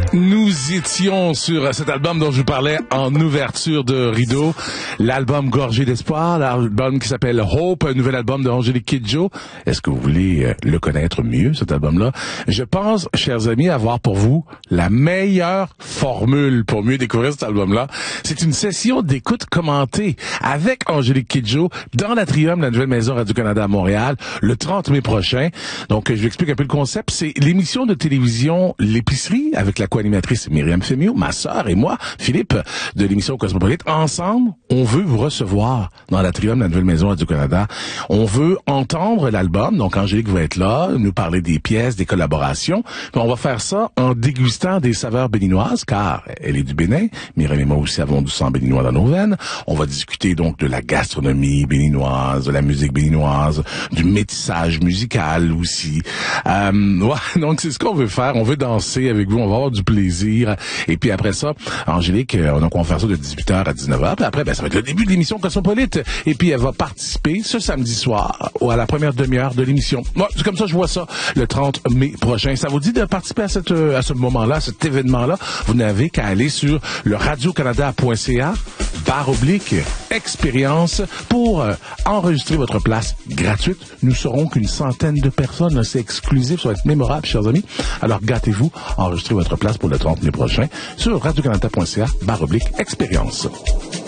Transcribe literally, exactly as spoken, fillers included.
Nous étions sur cet album dont je vous parlais en ouverture de rideau, l'album Gorgé d'espoir, l'album qui s'appelle Hope, un nouvel album de Angélique Kidjo. Est-ce que vous voulez le connaître mieux, cet album-là? Je pense, chers amis, avoir pour vous la meilleure formule pour mieux découvrir cet album-là. C'est une session d'écoute commentée avec Angélique Kidjo dans l'Atrium de la Nouvelle Maison Radio-Canada à Montréal le trente mai prochain. Donc, je vous explique un peu le concept. C'est l'émission de télévision L'épicerie avec la co-animatrice Myriam Fémiot, ma sœur et moi, Philippe, de l'émission Cosmopolite. Ensemble, on veut vous recevoir dans l'Atrium de la Nouvelle Maison Radio-Canada. On veut entendre l'album. Donc, Angélique va être là, nous parler des pièces, des collaborations. Puis on va faire ça en dégustant des saveurs béninoises, car elle est du Bénin. Myriam et moi aussi avons du sang béninois dans nos veines. On va discuter donc de la gastronomie béninoise, de la musique béninoise, du métissage musical aussi. Euh, ouais, donc c'est ce qu'on veut faire. On veut danser avec vous. On va avoir du plaisir. Et puis après ça, Angélique, euh, donc on va faire ça de dix-huit heures à dix-neuf heures. Puis après, ben, ça va être le début de l'émission Cosmopolite. Et puis elle va participer ce samedi soir à la première demi-heure de l'émission. Moi, c'est comme ça je vois ça le trente mai prochain. Ça vous dit de participer à cette à ce moment-là, à cet événement-là? Vous n'avez qu'à aller sur le radio canada point c a barre oblique expérience pour euh, enregistrer votre place gratuite. Nous serons qu'une centaine de personnes. C'est exclusif, ça va être mémorable, chers amis. Alors gâtez-vous, enregistrez votre place pour le trente mai prochain sur radio canada point c a barre oblique expérience.